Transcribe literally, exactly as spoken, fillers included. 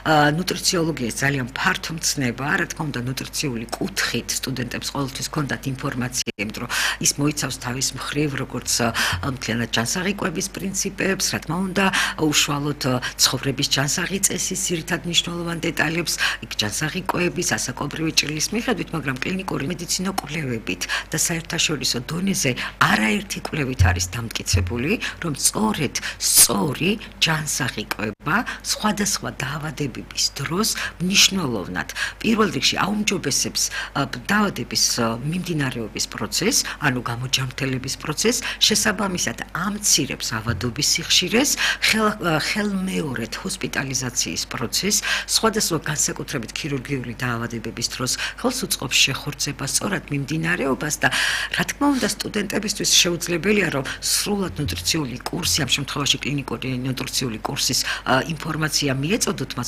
ნუტრიციოლოგიის ძალიან ფართო მცნება, რა თქმა უნდა, ნუტრიციული კუთხით სტუდენტებს ყოველთვის ჰქონდათ ინფორმაცია, იმიტომ რომ ის მოიცავს თავის მხრივ როგორც მთლიანად ჯანსაღი პრინციპებს, რა თქმა უნდა, უშუალოდ ცხოვრების ჯანსაღი წესის ძირითად მნიშვნელოვან დეტალებს, იქ ჯანსაღი კვების, ასაკობრივი ჭრილის მიხედვით, მაგრამ კლინიკური მედიცინა კვლევებით და საერთაშორისო დონეზე არაერთი კვლევით არის დამტკიცებული, რომ სწორედ სწორი ჯანსაღი კვება სხვადასხვა დაავადებების დროს მნიშვნელოვნად პირველ რიგში აუმჯობესებს დაავადების მიმდინარეობის პროცესს, ანუ გამოჯანმრთელების პროცესს, შესაბამისად ამცირებს ავადობის სიხშირეს, ხელმეორედ ჰოსპიტალიზაციის პროცესს, სხვადასხვა განსაკუთრებით ქირურგიული დაავადებების დროს ხელს უწყობს შეხორცებას, სწორად მიმდინარეობას და რა თქმა უნდა სტუდენტებისთვის შეუძლებელია რომ სრულად ნუტრიციული კურსი, ამ შემთხვევაში კლინიკური ნუტრიციული კურსის ინფორმაცია მიეწოდოთ,